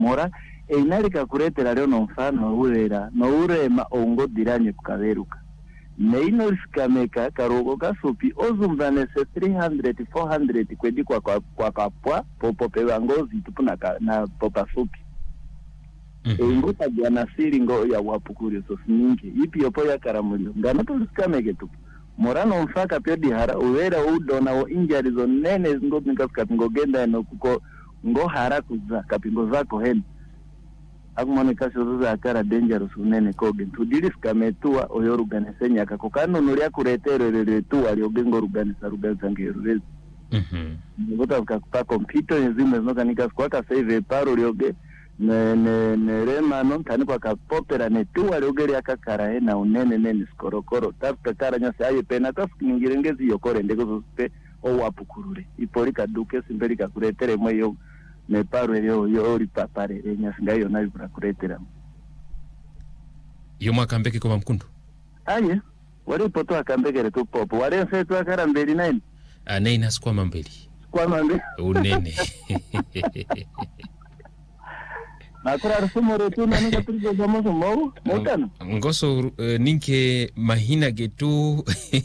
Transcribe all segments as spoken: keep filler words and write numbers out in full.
mora einarika kuretera leo no mfano urera no urema ongo diranye kukaberuka neino sikameka karogo kasupi ozumvane se three hundred four hundred kwedi kwa kwa kwa kapwa popo pewa ngozi tupuna ka, na popa supi mm-hmm. Engota jana siringo ya wapukuri so siningi ipi yopo ya karamundo ngana to sikameke tu morano mfaka pio dihara uwera udona o injuries onene ngo nikaska ngogenda no kuko ngo hara kuza kapingo zako hen agumone kasho za akara dangerous unene koge tudiri skametua oyoruganisenya kakokano nulia kuretero leretua liogengo ruganisa ruganisa ngeruwezi mhm ngota kakupa computer nzime zinoka nikaskwa ka save paro lioge ne ne ne rema no tani kwa kapopera ne tuwa lioge ya kakara na unene nene skorokoro tafuta kara nyasa aye pena tafuta ngirengezi yokore ndeko zospe o wapukurure ipolika duke simberika kuretere moyo ne paro yo yo ri papare enyasinga yo nayo kuretera yo makambeke kwa mkundu aye wari poto akambekere tu popo wari fetu akara mbeli nine anaina skwa mambeli skwa mambeli unene nakura rusumo retu nani katrigo zamoso mo motano ngoso uh, ninke mahina getu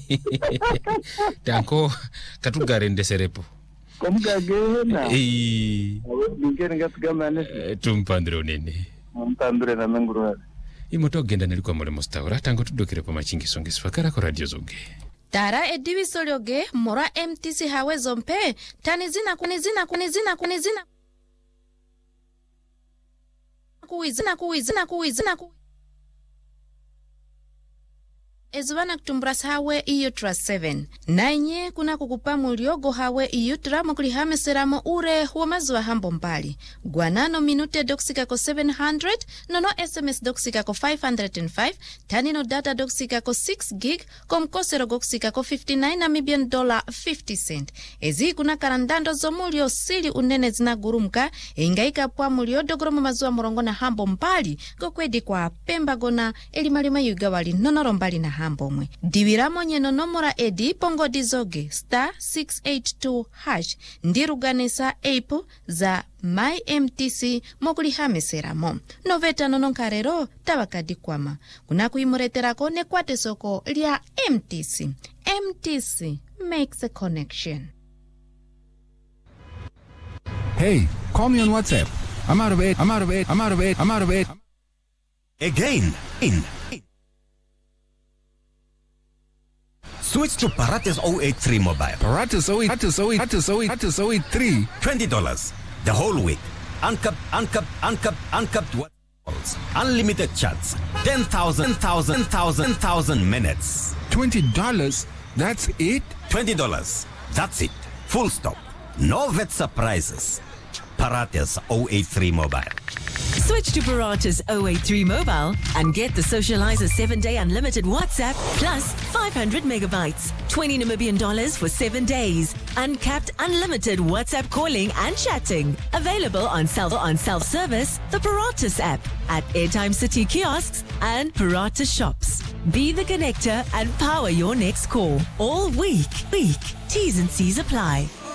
tanko katugare ndeserepo komga gena eh ninke ngatugama tumpandro nene mpandre na menguru imoto genda nalikuwa mole mustaura tango tudokere pa machingi songe sifakara ko radio zoge Tara ediwi solyoge mora M T C hawe zompe tanizina kunizina kunizina kunizina kuizina kuizina kuizina ku Ezwana kutumbrasa hawe iyutra seven. Nainye kuna kukupa muliogo hawe iyutra mokuli hame seramo ure huwa mazuwa hambo mbali. Guanano minute doksika ko seven hundred, nono S M S doksika ko five hundred five, tanino data doksika ko six gig, komkosero doksika ko fifty-nine Namibian dollar fifty cent. Ezi kuna karandando zo mulio sili unene zina gurumka, ingaika pwa mulio dogoromo mazuwa morongo na hambo mbali, gokwedi kwa pemba gona elimalima yugawali nonoro mbali na hambo. Mbomwe. Diwiramo nyeno nomora edi pongo dizoge star six eight two hash ndiruganisa Apple za My M T C mokuli hameseramo. Noveta nononkarero tabakadi kwama. Kuna kuimureterako ne kwate soko lia M T C. M T C makes a connection. Hey, call me on WhatsApp. I'm out of it. I'm out of it. I'm out of it. I'm out of it. Again, in. Switch to Paratus oh eight three mobile. Paratus oh eight, Paratus oh eight, Paratus oh eight, Paratus oh eight three. twenty dollars the whole week. Uncapped, uncapped, uncapped, uncapped calls. Unlimited chats. ten thousand, ten thousand, ten thousand, ten thousand minutes. twenty dollars? That's it? twenty dollars. That's it. Full stop. No vet surprises. Paratus oh eight three mobile. Switch to Paratus oh eight three mobile and get the Socializer seven day unlimited WhatsApp plus five hundred megabytes, twenty Namibian dollars for seven days. Uncapped unlimited WhatsApp calling and chatting. Available on self on self-service, the Paratus app, at Airtime City kiosks and Paratus shops. Be the connector and power your next call all week. Week. T's and C's apply.